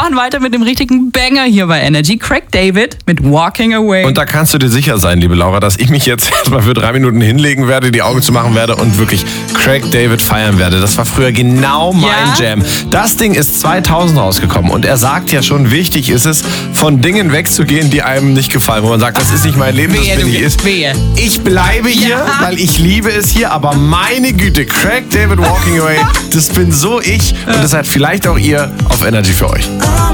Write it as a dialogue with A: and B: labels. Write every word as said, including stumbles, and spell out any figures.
A: machen weiter mit dem richtigen Banger hier bei Energy. Craig David mit Walking Away.
B: Und da kannst du dir sicher sein, liebe Laura, dass ich mich jetzt erstmal für drei Minuten hinlegen werde, die Augen zu machen werde und wirklich Craig David feiern werde. Das war früher genau mein
A: Ja?
B: Jam. Das Ding ist zweitausend rausgekommen und er sagt ja schon, wichtig ist es, von Dingen wegzugehen, die einem nicht gefallen. Wo man sagt, das ist nicht mein Leben, das
A: Wehe,
B: bin
A: du
B: ich.
A: bist wehe.
B: Ich bleibe hier,
A: Ja.
B: weil ich liebe es hier, aber meine Güte, Craig David Walking Away, das bin so ich und das seid vielleicht auch ihr auf Energy für euch.